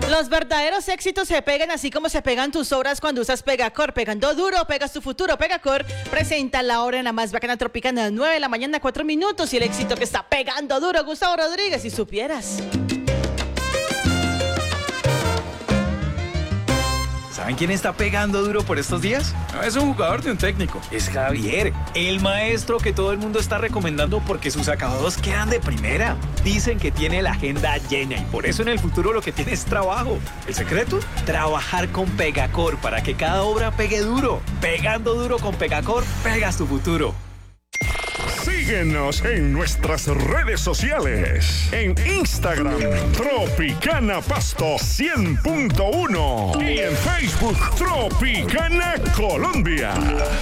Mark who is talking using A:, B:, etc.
A: Los verdaderos éxitos se pegan así como se pegan tus obras cuando usas Pegacor. Pegando duro, pegas tu futuro. Pegacor presenta la hora en la más bacana Tropicana a 9 de la mañana, 4 minutos. Y el éxito que está pegando duro, Gustavo Rodríguez, si supieras.
B: ¿Saben quién está pegando duro por estos días? No es un jugador de un técnico, es Javier, el maestro que todo el mundo está recomendando porque sus acabados quedan de primera. Dicen que tiene la agenda llena y por eso en el futuro lo que tiene es trabajo. ¿El secreto? Trabajar con Pegacor para que cada obra pegue duro. Pegando duro con Pegacor, pegas tu futuro.
C: Síguenos en nuestras redes sociales. En Instagram, Tropicana Pasto 100.1. Y en Facebook, Tropicana Colombia.